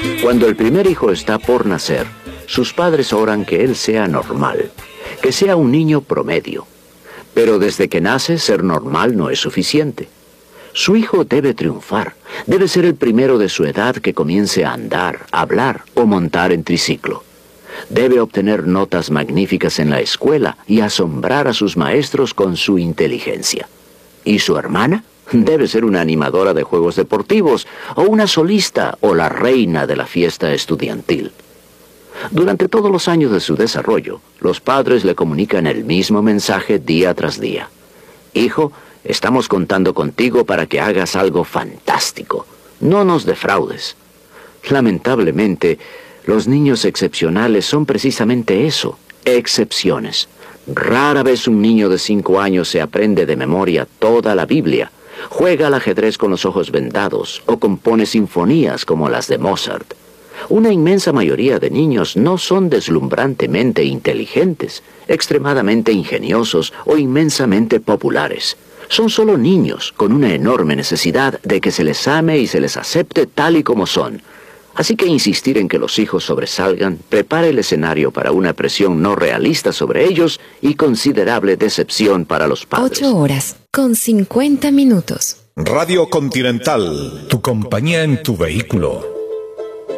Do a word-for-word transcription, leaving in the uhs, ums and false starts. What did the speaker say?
Cuando el primer hijo está por nacer, sus padres oran que él sea normal, que sea un niño promedio. Pero desde que nace, ser normal no es suficiente. Su hijo debe triunfar, debe ser el primero de su edad que comience a andar, hablar o montar en triciclo. Debe obtener notas magníficas en la escuela y asombrar a sus maestros con su inteligencia. ¿Y su hermana? Debe ser una animadora de juegos deportivos, o una solista, o la reina de la fiesta estudiantil. Durante todos los años de su desarrollo, los padres le comunican el mismo mensaje día tras día. Hijo, estamos contando contigo para que hagas algo fantástico. No nos defraudes. Lamentablemente, los niños excepcionales son precisamente eso, excepciones. Rara vez un niño de cinco años se aprende de memoria toda la Biblia, juega al ajedrez con los ojos vendados o compone sinfonías como las de Mozart. Una inmensa mayoría de niños no son deslumbrantemente inteligentes, extremadamente ingeniosos o inmensamente populares. Son solo niños con una enorme necesidad de que se les ame y se les acepte tal y como son. Así que insistir en que los hijos sobresalgan prepara el escenario para una presión no realista sobre ellos y considerable decepción para los padres. Ocho horas con cincuenta minutos. Radio Continental, tu compañía en tu vehículo.